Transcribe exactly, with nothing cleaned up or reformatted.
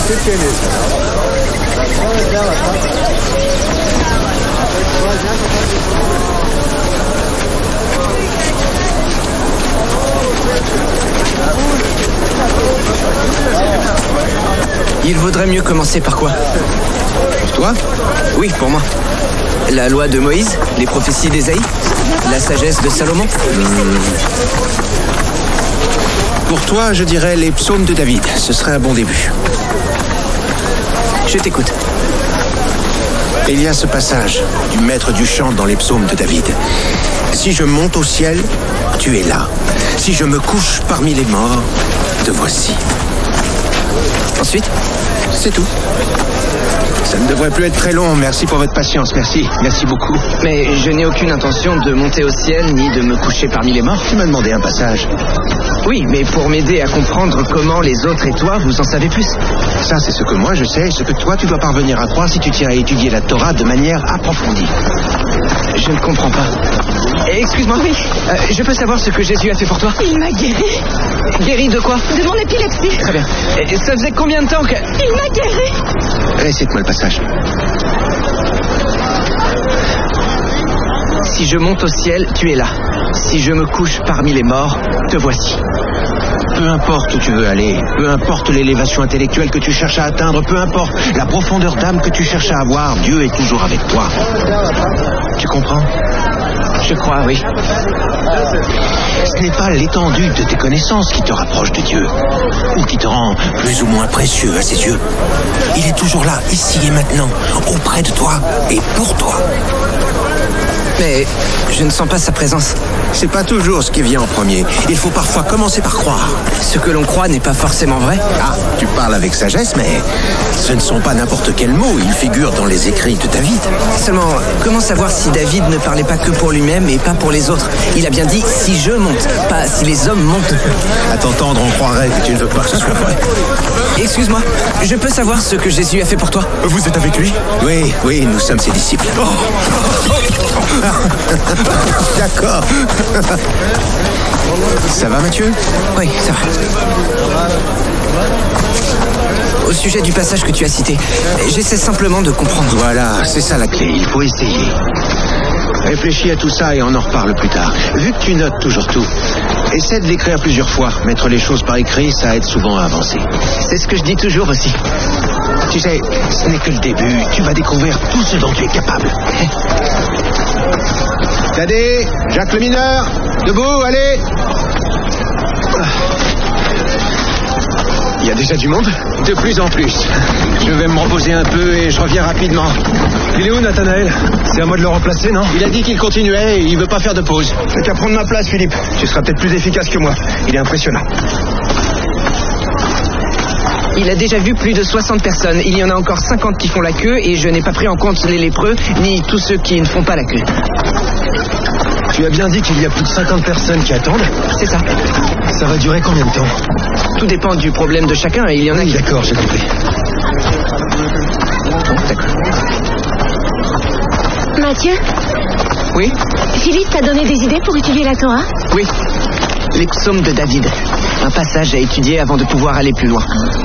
Il vaudrait mieux commencer par quoi? Pour toi? Oui, pour moi. La loi de Moïse, les prophéties d'Ésaïe, la sagesse de Salomon. Mmh. Pour toi, je dirais les psaumes de David. Ce serait un bon début. Je t'écoute. Il y a ce passage du maître du chant dans les psaumes de David. Si je monte au ciel, tu es là. Si je me couche parmi les morts, te voici. Ensuite? C'est tout. Ça ne devrait plus être très long. Merci pour votre patience. Merci. Merci beaucoup. Mais je n'ai aucune intention de monter au ciel ni de me coucher parmi les morts. Tu m'as demandé un passage. Oui, mais pour m'aider à comprendre comment les autres et toi, vous en savez plus. Ça, c'est ce que moi je sais, ce que toi tu dois parvenir à croire si tu tiens à étudier la Torah de manière approfondie. Je ne comprends pas. Eh, excuse-moi, oui. Euh, je peux savoir ce que Jésus a fait pour toi? Il m'a guéri. Guéri de quoi? De mon épilepsie. Très bien. Et ça faisait combien de temps que... Il m'a guéri. Récite-moi le passage. Si je monte au ciel, tu es là. Si je me couche parmi les morts, te voici. Peu importe où tu veux aller, peu importe l'élévation intellectuelle que tu cherches à atteindre, peu importe la profondeur d'âme que tu cherches à avoir, Dieu est toujours avec toi. Tu comprends? Je crois, oui. Ce n'est pas l'étendue de tes connaissances qui te rapproche de Dieu, ou qui te rend plus ou moins précieux à ses yeux. Il est toujours là, ici et maintenant, auprès de toi et pour toi. Mais je ne sens pas sa présence. C'est pas toujours ce qui vient en premier. Il faut parfois commencer par croire. Ce que l'on croit n'est pas forcément vrai. Ah, tu parles avec sagesse, mais ce ne sont pas n'importe quels mots. Ils figurent dans les écrits de David. Seulement, comment savoir si David ne parlait pas que pour lui-même et pas pour les autres? Il a bien dit « si je monte », pas « si les hommes montent ». À t'entendre, on croirait que tu ne veux pas que ce soit vrai. Excuse-moi, je peux savoir ce que Jésus a fait pour toi? Vous êtes avec lui? Oui, oui, nous sommes ses disciples. Oh. D'accord. Ça va, Mathieu? Oui, ça va. Au sujet du passage que tu as cité, j'essaie simplement de comprendre. Voilà, c'est ça la clé, il faut essayer. Réfléchis à tout ça et on en reparle plus tard. Vu que tu notes toujours tout, essaie de l'écrire plusieurs fois. Mettre les choses par écrit, ça aide souvent à avancer. C'est ce que je dis toujours aussi. Tu sais, ce n'est que le début. Tu vas découvrir tout ce dont tu es capable. Tadé, Jacques le mineur, debout, allez. Il y a déjà du monde? De plus en plus. Je vais me reposer un peu et je reviens rapidement. Il est où, Nathanaël? C'est à moi de le remplacer, non? Il a dit qu'il continuait et il veut pas faire de pause. T'as qu'à prendre ma place, Philippe. Tu seras peut-être plus efficace que moi. Il est impressionnant. Il a déjà vu plus de soixante personnes. Il y en a encore cinquante qui font la queue et je n'ai pas pris en compte les lépreux ni tous ceux qui ne font pas la queue. Tu as bien dit qu'il y a plus de cinquante personnes qui attendent? C'est ça. Ça va durer combien de temps? Tout dépend du problème de chacun et il y en a oui, qui... D'accord, j'ai compris. Bon, d'accord. Mathieu? Oui? Philippe t'a donné des idées pour étudier la Torah? Oui. Les psaumes de David. Un passage à étudier avant de pouvoir aller plus loin.